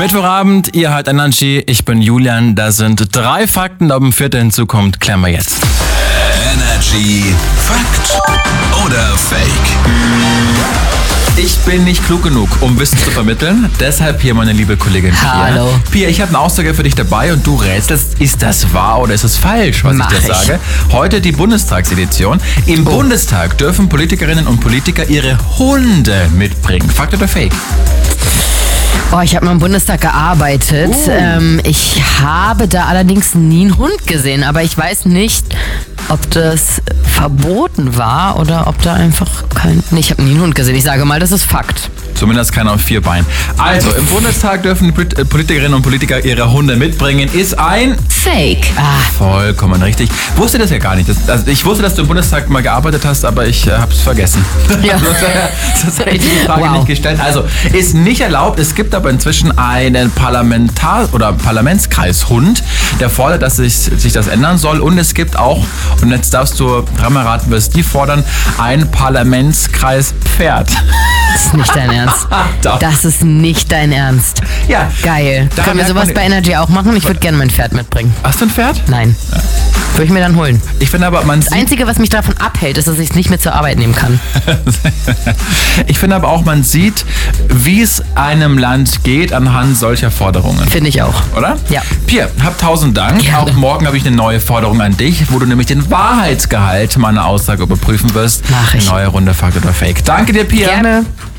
Mittwochabend, ihr hört Energy, ich bin Julian. Da sind 3 Fakten, ob ein 4. hinzukommt, klären wir jetzt. Energy Fakt oder Fake? Ich bin nicht klug genug, um Wissen zu vermitteln. Deshalb hier meine liebe Kollegin Pia. Hallo. Pia, ich habe eine Aussage für dich dabei und du rätselst, ist das wahr oder ist es falsch, was ich dir sage? Heute die Bundestagsedition. Im Bundestag dürfen Politikerinnen und Politiker ihre Hunde mitbringen. Fakt oder Fake? Oh, ich habe mal im Bundestag gearbeitet. Ich habe da allerdings nie einen Hund gesehen, aber ich weiß nicht, ob das verboten war oder ob da einfach kein... Nee, ich habe nie einen Hund gesehen. Ich sage mal, das ist Fakt. Zumindest keiner auf 4 Beinen. Also, im Bundestag dürfen Politikerinnen und Politiker ihre Hunde mitbringen. Ist ein... Fake. Vollkommen richtig. Wusste das ja gar nicht. Ich wusste, dass du im Bundestag mal gearbeitet hast, aber ich habe es vergessen. Ja. Das hätte ich die Frage nicht gestellt. Also, ist nicht erlaubt. Es gibt aber inzwischen einen Parlamentskreishund, der fordert, dass sich das ändern soll. Und es gibt auch, und jetzt darfst du dreimal raten, was die fordern, ein Parlamentskreispferd. Das ist nicht dein Ernst. Das ist nicht dein Ernst. Ja. Geil. Können wir sowas bei Energy auch machen? Ich würde gerne mein Pferd mitbringen. Hast du ein Pferd? Nein. Ja. Würde ich mir dann holen. Ich finde aber, das Einzige, was mich davon abhält, ist, dass ich es nicht mit zur Arbeit nehmen kann. Ich finde aber auch, man sieht, wie es einem Land geht anhand solcher Forderungen. Finde ich auch. Oder? Ja. Pia, hab 1000 Dank. Gerne. Auch morgen habe ich eine neue Forderung an dich, wo du nämlich den Wahrheitsgehalt meiner Aussage überprüfen wirst. Mach ich. Neue Runde Fakt oder Fake. Danke dir, Pia. Gerne.